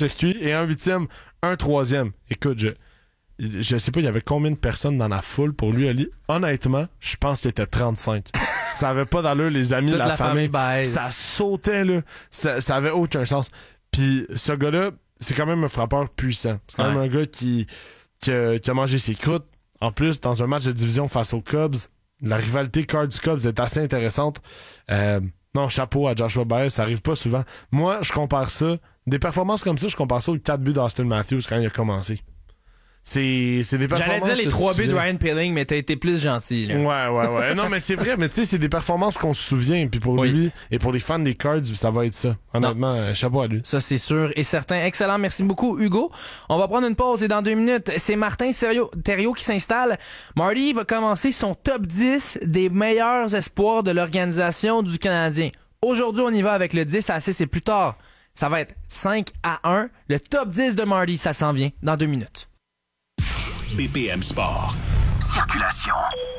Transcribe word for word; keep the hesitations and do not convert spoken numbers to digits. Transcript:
circuit et un huitième, un troisième. Écoute, je, je sais pas, il y avait combien de personnes dans la foule pour lui, Ali. Honnêtement, je pense qu'il était trente-cinq. Ça avait pas d'allure, les amis, Toute la, la famille. famille baise. Ça sautait, là. Ça, ça avait aucun sens. Puis ce gars-là, c'est quand même un frappeur puissant. C'est quand ouais. même un gars qui, qui, a, qui a mangé ses croûtes. En plus, dans un match de division face aux Cubs, la rivalité Cards-Cubs est assez intéressante. Euh, non, chapeau à Joshua Baez, ça arrive pas souvent. Moi, je compare ça, des performances comme ça, je compare ça aux quatre buts d'Austin Matthews quand il a commencé. C'est, c'est des performances... J'allais dire les trois buts de souvient. Ryan Peeling, mais t'as été plus gentil. Là. Ouais, ouais, ouais. Non, mais c'est vrai, mais tu sais, c'est des performances qu'on se souvient. Puis pour oui. lui et pour les fans des Cards, ça va être ça. Honnêtement, non, euh, chapeau à lui. Ça, c'est sûr et certain. Excellent. Merci beaucoup, Hugo. On va prendre une pause et dans deux minutes, c'est Martin Thériault qui s'installe. Marty va commencer son top dix des meilleurs espoirs de l'organisation du Canadien. Aujourd'hui, on y va avec le dix à six et plus tard, ça va être cinq à un. Le top dix de Marty, ça s'en vient dans deux minutes. B P M Sport. Circulation.